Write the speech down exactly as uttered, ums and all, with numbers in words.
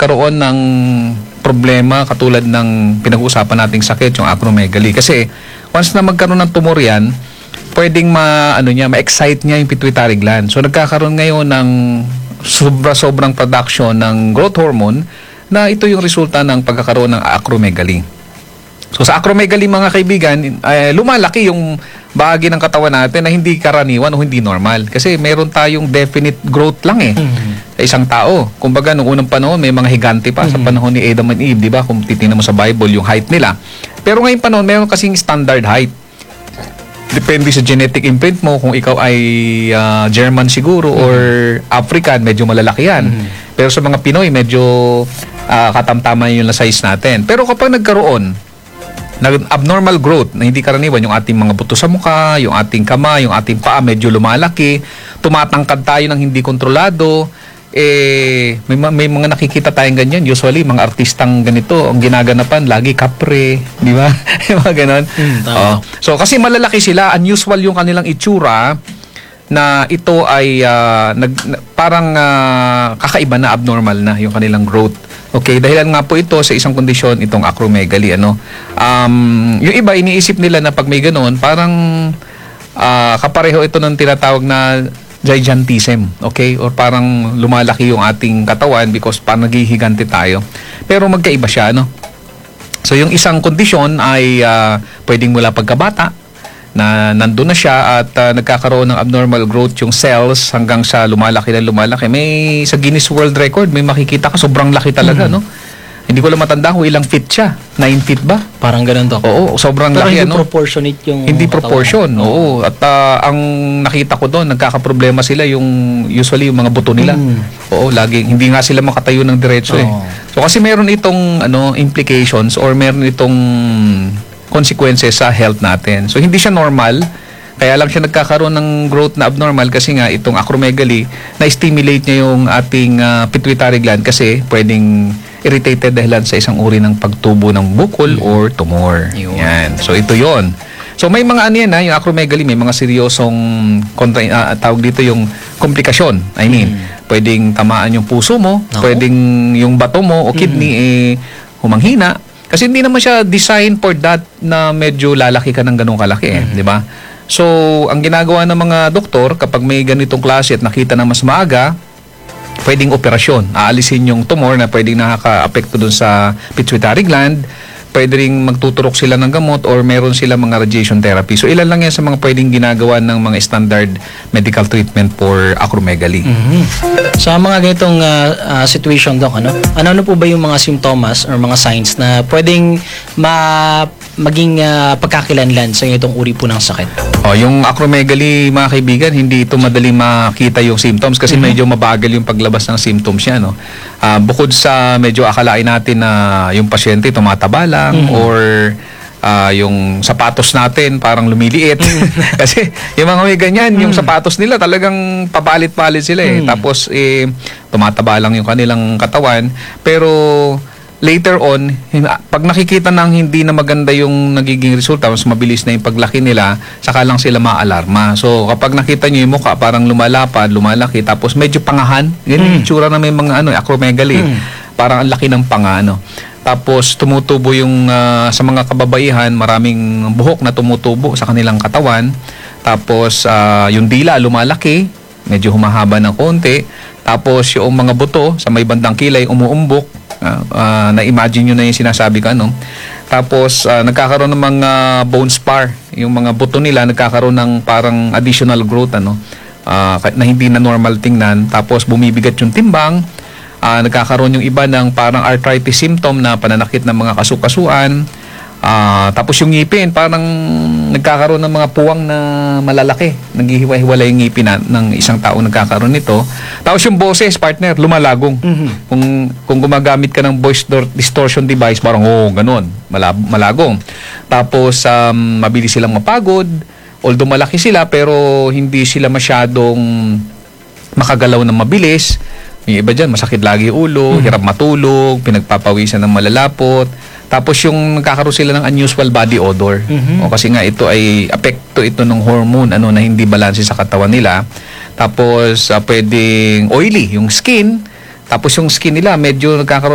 magkaroon ng problema katulad ng pinag-uusapan nating sakit, yung acromegaly. Kasi once na magkaroon ng tumor yan, pwedeng ma, ano niya, ma-excite niya yung pituitary gland. So nagkakaroon ngayon ng sobra-sobrang production ng growth hormone na ito yung resulta ng pagkakaroon ng acromegaly. So sa acromegaly mga kaibigan, eh, lumalaki yung bahagi ng katawan natin na hindi karaniwan o hindi normal. Kasi meron tayong definite growth lang eh. Mm-hmm. Sa isang tao. Kumbaga, noong unang panahon, may mga higante pa mm-hmm. sa panahon ni Adam and Eve, di ba? Kung titingnan mo sa Bible, yung height nila. Pero ngayong panahon, meron kasing standard height. Depende sa genetic imprint mo, kung ikaw ay uh, German siguro mm-hmm. or African, medyo malalaki yan. Mm-hmm. Pero sa mga Pinoy, medyo uh, katamtaman yung size natin. Pero kapag nagkaroon ng abnormal growth na hindi karaniwan, yung ating mga buto sa mukha, yung ating kamay, yung ating paa medyo lumalaki, tumatangkad tayo ng hindi kontrolado, eh may, may mga nakikita tayong ganyan, usually mga artistang ganito ang ginaganapan lagi kapre, di ba? Yung mga ganon. Mm, oh. So kasi malalaki sila, unusual yung kanilang itsura na ito ay uh, nag, na, parang uh, kakaiba na, abnormal na yung kanilang growth. Okay, dahilan nga po ito sa isang kondisyon, itong acromegaly, ano. Um, yung iba iniisip nila na pag may ganoon, parang uh, kapareho ito ng tinatawag na gigantism, okay? Or parang lumalaki yung ating katawan because parang naghihigante tayo. Pero magkaiba siya, ano. So yung isang kondisyon ay uh, pwedeng mula pagkabata, na nandun na siya at uh, nagkakaroon ng abnormal growth yung cells hanggang sa lumalaki na lumalaki. May sa Guinness World Record, may makikita ka, sobrang laki talaga, mm-hmm. no? Hindi ko lang matanda kung ilang feet siya. nine feet ba? Parang ganun to. Oo, sobrang pero laki, hindi ano? proportionate yung... Hindi proportion, oo. oo. At uh, ang nakita ko doon, nagkakaproblema sila yung, usually yung mga buto nila. Mm. Oo, laging, hindi nga sila makatayo ng diretso, oh. eh. So kasi meron itong, ano, implications or meron itong consequences sa health natin. So hindi siya normal, kaya lang siya nagkakaroon ng growth na abnormal kasi nga itong acromegaly na-stimulate niya yung ating uh, pituitary gland kasi pwedeng irritated dahilan sa isang uri ng pagtubo ng bukol mm. or tumor. Yun. Yan. So ito yon. So may mga ano yan ha, yung acromegaly, may mga seryosong kontra, uh, tawag dito yung komplikasyon. I mean, mm. pwedeng tamaan yung puso mo, no? Pwedeng yung bato mo o kidney mm. eh humanghina. Kasi hindi naman siya designed for that na medyo lalaki ka ng ganung kalaki, eh, mm-hmm. di ba? So, ang ginagawa ng mga doktor kapag may ganitong klase at nakita na mas maaga, pwedeng operasyon. Aalisin yung tumor na pwedeng nakaka-apekto dun sa pituitary gland. Pwede ring magtuturok sila ng gamot or meron sila mga radiation therapy. So, ilan lang yan sa mga pwedeng ginagawa ng mga standard medical treatment for acromegaly. Mm-hmm. Sa mga ganitong uh, uh, situation, Doc, ano? Ano-ano po ba yung mga symptoms or mga signs na pwedeng ma maging uh, pagkakilanlan sa itong uri po ng sakit? Oh, yung acromegaly, mga kaibigan, hindi ito madaling makita yung symptoms kasi mm-hmm. medyo mabagal yung paglabas ng symptoms niya, no? Uh, bukod sa medyo akalain natin na yung pasyente tumataba lang mm-hmm. or uh, yung sapatos natin parang lumiliit. Mm-hmm. Kasi yung mga may ganyan, mm-hmm. yung sapatos nila talagang papalit-palit sila eh. Mm-hmm. Tapos eh, tumataba lang yung kanilang katawan. Pero later on, pag nakikita nang hindi na maganda yung nagiging resulta, mas mabilis na yung paglaki nila, saka lang sila maalarma. So, kapag nakita nyo yung mukha, parang lumalapad, lumalaki, tapos medyo pangahan. Ganyan mm. yung tsura na may mga ano, acromegaly. Mm. Parang ang laki ng panga, ano. Tapos, tumutubo yung, uh, sa mga kababaihan, maraming buhok na tumutubo sa kanilang katawan. Tapos, uh, yung dila lumalaki, medyo humahaba ng konti. Tapos, yung mga buto sa may bandang kilay, umuumbok. Uh, uh, na-imagine nyo na yung sinasabi ko, ano? Tapos, uh, nagkakaroon ng mga bone spar. Yung mga buto nila, nagkakaroon ng parang additional growth, ano? Uh, na hindi na normal tingnan. Tapos, bumibigat yung timbang. Uh, nagkakaroon yung iba ng parang arthritis symptom na pananakit ng mga kasukasuan. Uh, tapos yung ngipin, parang nagkakaroon ng mga puwang na malalaki. Naghihiwa-hiwalay yung ngipin na, ng isang tao nagkakaroon nito. Tapos yung boses, partner, lumalagong. Mm-hmm. Kung, kung gumagamit ka ng voice distortion device, parang, oh, ganun, malab- malagong. Tapos, um, mabilis silang mapagod. Although malaki sila, pero hindi sila masyadong makagalaw ng mabilis. Yung iba dyan, masakit lagi ulo, mm-hmm. hirap matulog, pinagpapawisan ng malalapot. Tapos yung nagkakaroon sila ng unusual body odor. Mm-hmm. O kasi nga ito ay apekto ito ng hormone ano na hindi balanse sa katawan nila. Tapos uh, pwedeng oily yung skin. Tapos yung skin nila medyo nagkakaroon